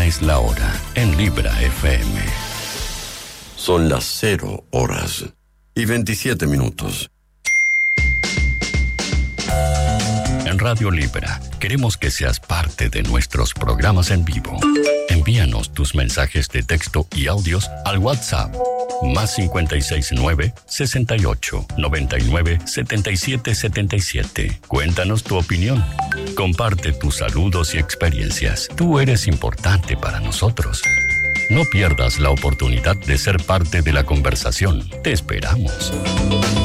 es la hora en Libra FM. Son las 0 horas y 27 minutos. En Radio Libra queremos que seas parte de nuestros programas en vivo. Envíanos tus mensajes de texto y audios al WhatsApp +569 68 99 77 77. Cuéntanos tu opinión. Comparte tus saludos y experiencias. Tú eres importante para nosotros. No pierdas la oportunidad de ser parte de la conversación. Te esperamos.